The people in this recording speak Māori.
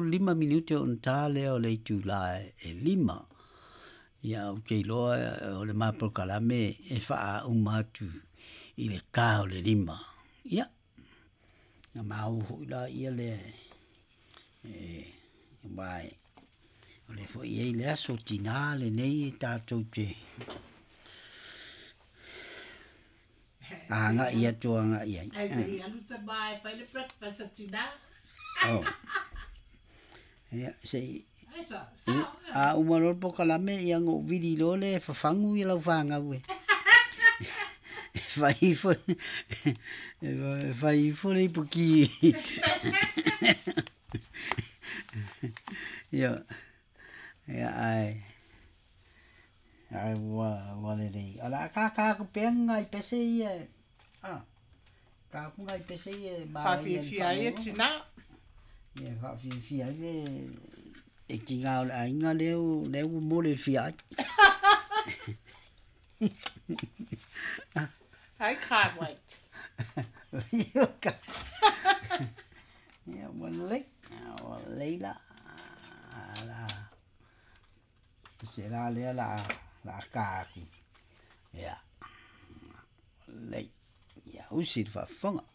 lima minuti o nta leo le tula e lima. Ia o ke loa o le mapo kalame e faa umatu i le ka o le lima. Ia. Nga mau hula ia le vai. O le fo iei le aso tina le nei tātou te. Anga ia to anga ia. Ai se ia luta mai fai le breakfast tina. Oh. Ia se Esa. A umaro po kalame ia ngo vidi lo le fafangu ia lau fanga ue. Fai fo le puki. Ia. Ia ai. Ai wa le dei. Ala ka ko penga I pese ia. Ah. Ka ku ngai pese ia ba. Fa fi ai tina. Ia fa fi ai le e ki ngā o la inga leo mo le fiat. I can't wait. You can. Yeah, one leg. Leila. La. Será la kaku. Yeah. Lei. Yeah, usir fa fonga.